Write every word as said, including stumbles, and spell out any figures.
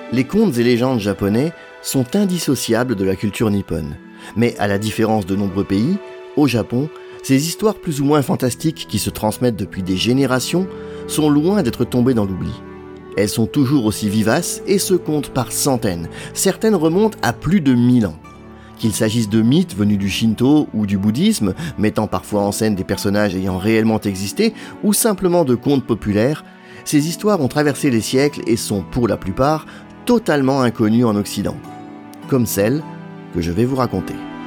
Les contes et légendes japonais sont indissociables de la culture nippone. Mais à la différence de nombreux pays, au Japon, ces histoires plus ou moins fantastiques qui se transmettent depuis des générations sont loin d'être tombées dans l'oubli. Elles sont toujours aussi vivaces et se comptent par centaines. Certaines remontent à plus de mille ans. Qu'il s'agisse de mythes venus du Shinto ou du bouddhisme, mettant parfois en scène des personnages ayant réellement existé, ou simplement de contes populaires, ces histoires ont traversé les siècles et sont, pour la plupart, totalement inconnues en Occident. Comme celle que je vais vous raconter.